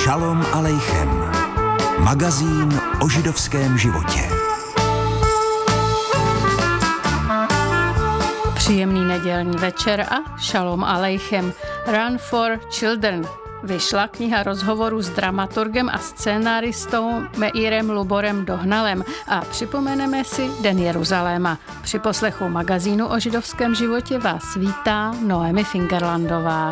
Šalom alejchem. Magazín o židovském životě. Příjemný nedělní večer a šalom alejchem. Run for Children. Vyšla kniha rozhovoru s dramaturgem a scénáristou Meirem Luborem Dohnalem a připomeneme si Den Jeruzaléma. Při poslechu magazínu o židovském životě vás vítá Noemi Fingerlandová.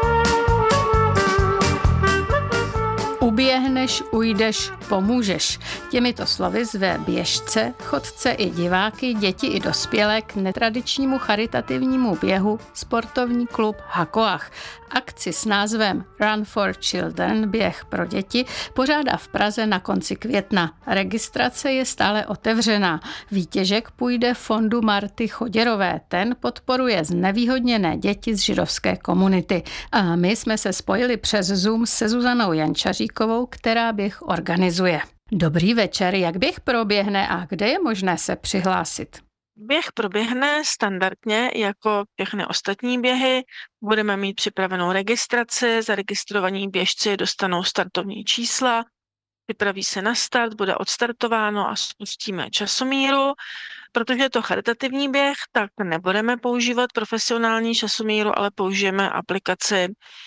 Uběhneš, ujdeš, pomůžeš. Těmito slovy zve běžce, chodce i diváky, děti i dospělé k netradičnímu charitativnímu běhu sportovní klub Hakoach. Akci s názvem Run for Children, běh pro děti, pořádá v Praze na konci května. Registrace je stále otevřená. Výtěžek půjde fondu Marty Choděrové. Ten podporuje znevýhodněné děti z židovské komunity. A my jsme se spojili přes Zoom se Zuzanou Jančaříkovou, která běh organizuje. Dobrý večer, jak běh proběhne a kde je možné se přihlásit? Běh proběhne standardně jako všechny ostatní běhy. Budeme mít připravenou registraci, zaregistrovaní běžci dostanou startovní čísla, připraví se na start, bude odstartováno a spustíme časomíru. Protože je to charitativní běh, tak nebudeme používat profesionální časomíru, ale použijeme aplikaci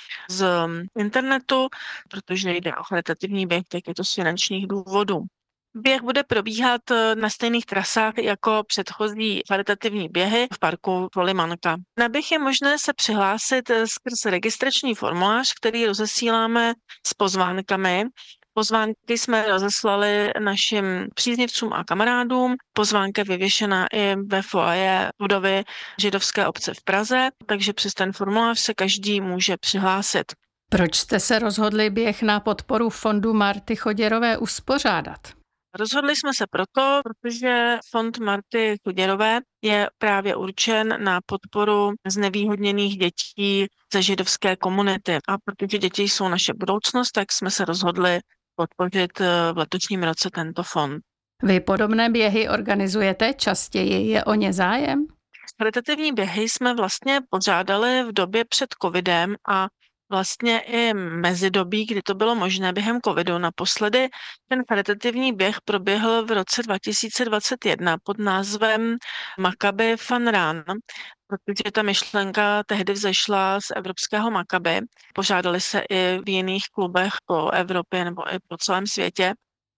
z internetu, protože jde o charitativní běh, tak je to z finančních důvodů. Běh bude probíhat na stejných trasách jako předchozí charitativní běhy v parku Volimanka. Na běh je možné se přihlásit skrz registrační formulář, který rozesíláme s pozvánkami. Pozvánky jsme rozeslali našim příznivcům a kamarádům. Pozvánka je vyvěšena i ve foyer budovy židovské obce v Praze, takže přes ten formulář se každý může přihlásit. Proč jste se rozhodli běh na podporu fondu Marty Choděrové uspořádat? Rozhodli jsme se proto, protože fond Marty Choděrové je právě určen na podporu znevýhodněných dětí ze židovské komunity. A protože děti jsou naše budoucnost, tak jsme se rozhodli podpořit v letošním roce tento fond. Vy podobné běhy organizujete častěji? Je o ně zájem? Charitativní běhy jsme vlastně pořádali v době před covidem a vlastně i mezidobí, kdy to bylo možné během covidu. Naposledy ten charitativní běh proběhl v roce 2021 pod názvem Maccabi Fun Run, protože ta myšlenka tehdy vzešla z evropského Maccabi. Pořádali se i v jiných klubech po Evropě nebo i po celém světě.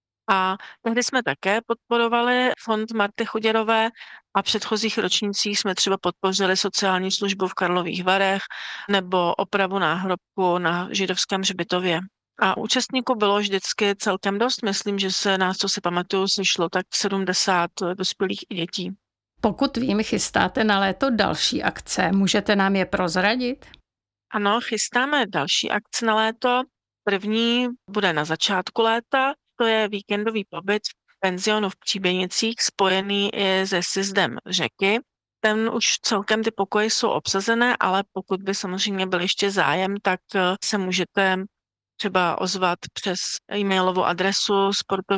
A tehdy jsme také podporovali fond Marty Choděrové a v předchozích ročnících jsme třeba podpořili sociální službu v Karlových Varech nebo opravu náhrobku na židovském hřbitově. A účastníků bylo vždycky celkem dost. Myslím, že se nás, co si pamatuju, sešlo tak 70 dospělých i dětí. Pokud vím, chystáte na léto další akce. Můžete nám je prozradit? Ano, chystáme další akce na léto. První bude na začátku léta. To je víkendový pobyt v penzionu v Příběnicích, spojený i se sjezdem řeky. Ten už celkem ty pokoje jsou obsazené, ale pokud by samozřejmě byl ještě zájem, tak se můžete třeba ozvat přes e-mailovou adresu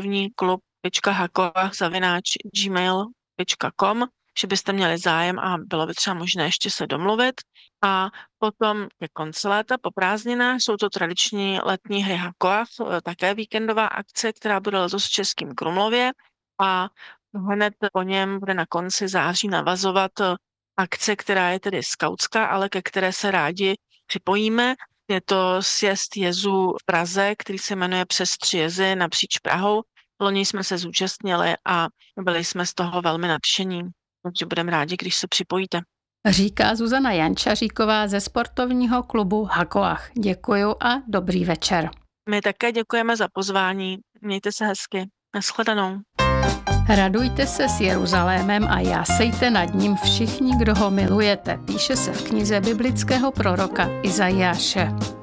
sportovní-klub.hakoach@gmail.com, že byste měli zájem a bylo by třeba možné ještě se domluvit. A potom ke konci léta po prázdninách jsou to tradiční letní hry Hakoach, také víkendová akce, která bude letos v Českém Krumlově a hned po něm bude na konci září navazovat akce, která je tedy skautská, ale ke které se rádi připojíme. Je to sjezd jezů v Praze, který se jmenuje Přes 3 jezy napříč Prahou. Loni jsme se zúčastnili a byli jsme z toho velmi nadšení, takže budeme rádi, když se připojíte. Říká Zuzana Jančaříková ze sportovního klubu Hakoach. Děkuju a dobrý večer. My také děkujeme za pozvání. Mějte se hezky. Nashledanou. Radujte se s Jeruzalémem a jásejte nad ním všichni, kdo ho milujete, píše se v knize biblického proroka Izajáše.